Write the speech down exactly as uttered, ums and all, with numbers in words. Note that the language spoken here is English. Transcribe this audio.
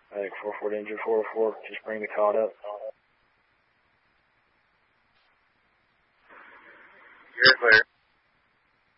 I think four four Danger four oh four, just bring the cod up. You're clear.